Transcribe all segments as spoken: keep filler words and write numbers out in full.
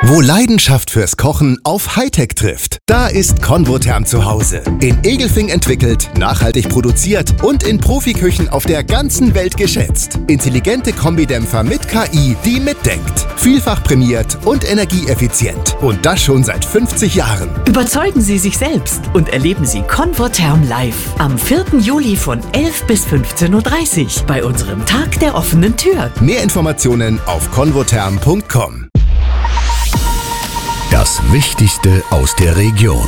Wo Leidenschaft fürs Kochen auf Hightech trifft, da ist Convotherm zu Hause. In Egelfing entwickelt, nachhaltig produziert und in Profiküchen auf der ganzen Welt geschätzt. Intelligente Kombidämpfer mit K I, die mitdenkt. Vielfach prämiert und energieeffizient. Und das schon seit fünfzig Jahren. Überzeugen Sie sich selbst und erleben Sie Convotherm live am vierten Juli von elf bis fünfzehn Uhr dreißig bei unserem Tag der offenen Tür. Mehr Informationen auf convotherm punkt com. Das Wichtigste aus der Region.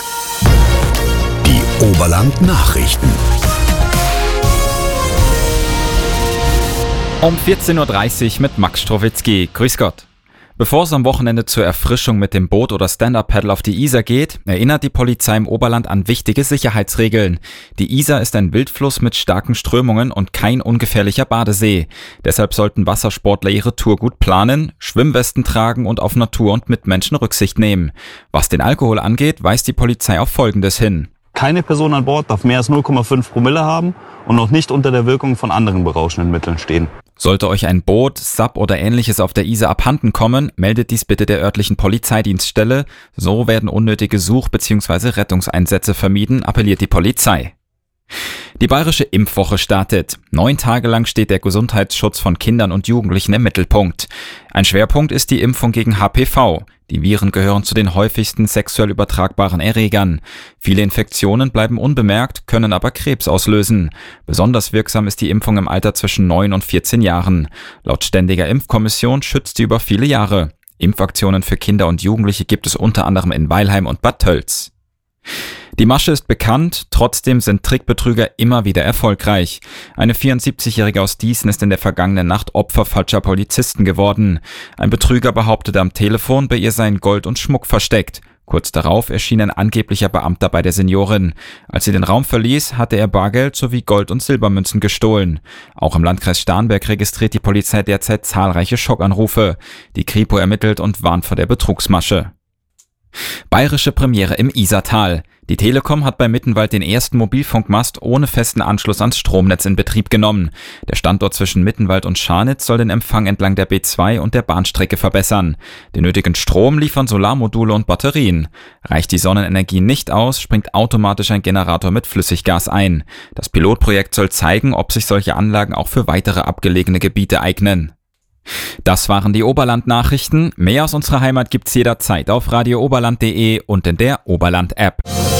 Die Oberland-Nachrichten. Um vierzehn Uhr dreißig mit Max Strowitzki. Grüß Gott. Bevor es am Wochenende zur Erfrischung mit dem Boot oder Stand-Up-Paddle auf die Isar geht, erinnert die Polizei im Oberland an wichtige Sicherheitsregeln. Die Isar ist ein Wildfluss mit starken Strömungen und kein ungefährlicher Badesee. Deshalb sollten Wassersportler ihre Tour gut planen, Schwimmwesten tragen und auf Natur und Mitmenschen Rücksicht nehmen. Was den Alkohol angeht, weist die Polizei auf Folgendes hin. Keine Person an Bord darf mehr als null Komma fünf Promille haben und noch nicht unter der Wirkung von anderen berauschenden Mitteln stehen. Sollte euch ein Boot, Sub oder ähnliches auf der Isar abhanden kommen, meldet dies bitte der örtlichen Polizeidienststelle. So werden unnötige Such- bzw. Rettungseinsätze vermieden, appelliert die Polizei. Die Bayerische Impfwoche startet. Neun Tage lang steht der Gesundheitsschutz von Kindern und Jugendlichen im Mittelpunkt. Ein Schwerpunkt ist die Impfung gegen H P V. Die Viren gehören zu den häufigsten sexuell übertragbaren Erregern. Viele Infektionen bleiben unbemerkt, können aber Krebs auslösen. Besonders wirksam ist die Impfung im Alter zwischen neun und vierzehn Jahren. Laut Ständiger Impfkommission schützt sie über viele Jahre. Impfaktionen für Kinder und Jugendliche gibt es unter anderem in Weilheim und Bad Tölz. Die Masche ist bekannt, trotzdem sind Trickbetrüger immer wieder erfolgreich. Eine vierundsiebzigjährige aus Dießen ist in der vergangenen Nacht Opfer falscher Polizisten geworden. Ein Betrüger behauptete am Telefon, bei ihr seien Gold und Schmuck versteckt. Kurz darauf erschien ein angeblicher Beamter bei der Seniorin. Als sie den Raum verließ, hatte er Bargeld sowie Gold- und Silbermünzen gestohlen. Auch im Landkreis Starnberg registriert die Polizei derzeit zahlreiche Schockanrufe. Die Kripo ermittelt und warnt vor der Betrugsmasche. Bayerische Premiere im Isartal. Die Telekom hat bei Mittenwald den ersten Mobilfunkmast ohne festen Anschluss ans Stromnetz in Betrieb genommen. Der Standort zwischen Mittenwald und Scharnitz soll den Empfang entlang der B zwei und der Bahnstrecke verbessern. Den nötigen Strom liefern Solarmodule und Batterien. Reicht die Sonnenenergie nicht aus, springt automatisch ein Generator mit Flüssiggas ein. Das Pilotprojekt soll zeigen, ob sich solche Anlagen auch für weitere abgelegene Gebiete eignen. Das waren die Oberland-Nachrichten. Mehr aus unserer Heimat gibt's jederzeit auf radio oberland punkt de und in der Oberland-App.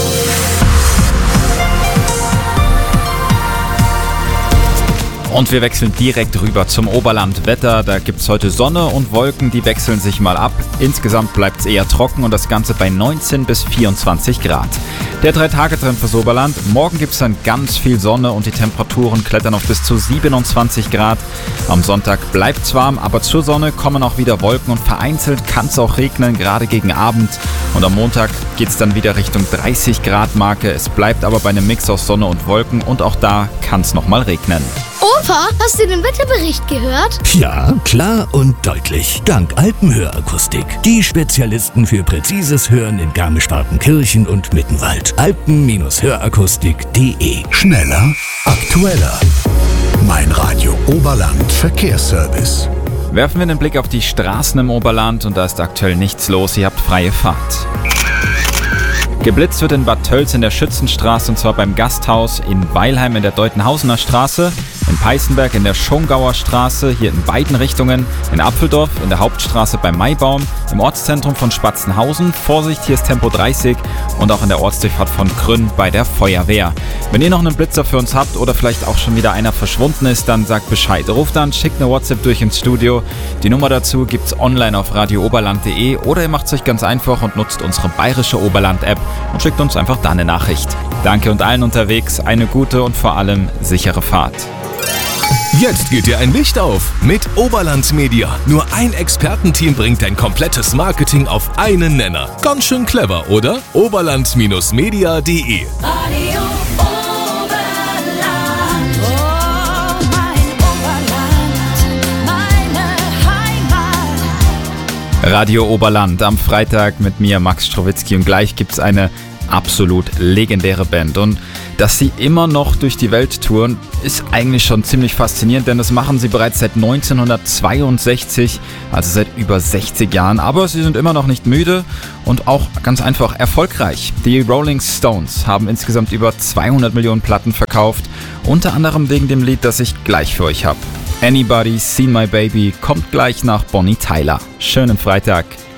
Und wir wechseln direkt rüber zum Oberland-Wetter. Da gibt's heute Sonne und Wolken, die wechseln sich mal ab. Insgesamt bleibt's eher trocken und das Ganze bei neunzehn bis vierundzwanzig Grad. Der drei-Tage-Trend fürs Oberland. Morgen gibt's dann ganz viel Sonne und die Temperaturen klettern auf bis zu siebenundzwanzig Grad. Am Sonntag bleibt's warm, aber zur Sonne kommen auch wieder Wolken und vereinzelt kann's auch regnen, gerade gegen Abend. Und am Montag geht's dann wieder Richtung dreißig Grad Marke. Es bleibt aber bei einem Mix aus Sonne und Wolken und auch da kann's nochmal regnen. Opa, hast du den Wetterbericht gehört? Ja, klar und deutlich. Dank Alpenhörakustik. Die Spezialisten für präzises Hören in Garmisch-Partenkirchen und Mittenwald. alpen hörakustik punkt de. Schneller, aktueller. Mein Radio Oberland Verkehrsservice. Werfen wir einen Blick auf die Straßen im Oberland und da ist aktuell nichts los. Ihr habt freie Fahrt. Geblitzt wird in Bad Tölz in der Schützenstraße und zwar beim Gasthaus, in Weilheim in der Deutenhausener Straße, in Peißenberg in der Schongauer Straße, hier in beiden Richtungen, in Apfeldorf in der Hauptstraße beim Maibaum, im Ortszentrum von Spatzenhausen, Vorsicht, hier ist Tempo dreißig und auch in der Ortsdurchfahrt von Grünn bei der Feuerwehr. Wenn ihr noch einen Blitzer für uns habt oder vielleicht auch schon wieder einer verschwunden ist, dann sagt Bescheid. Ruft an, schickt eine WhatsApp durch ins Studio. Die Nummer dazu gibt's online auf radio oberland punkt de oder ihr macht es euch ganz einfach und nutzt unsere bayerische Oberland-App und schickt uns einfach da eine Nachricht. Danke und allen unterwegs eine gute und vor allem sichere Fahrt. Jetzt geht dir ein Licht auf mit Oberland Media. Nur ein Expertenteam bringt dein komplettes Marketing auf einen Nenner. Ganz schön clever, oder? oberland media punkt de. Radio Oberland, oh mein Oberland, meine Heimat. Radio Oberland am Freitag mit mir, Max Strowitzki, und gleich gibt's eine absolut legendäre Band. Und Dass sie immer noch durch die Welt touren, ist eigentlich schon ziemlich faszinierend, denn das machen sie bereits seit neunzehnhundertzweiundsechzig, also seit über sechzig Jahren. Aber sie sind immer noch nicht müde und auch ganz einfach erfolgreich. Die Rolling Stones haben insgesamt über zweihundert Millionen Platten verkauft, unter anderem wegen dem Lied, das ich gleich für euch habe. Anybody Seen My Baby kommt gleich nach Bonnie Tyler. Schönen Freitag.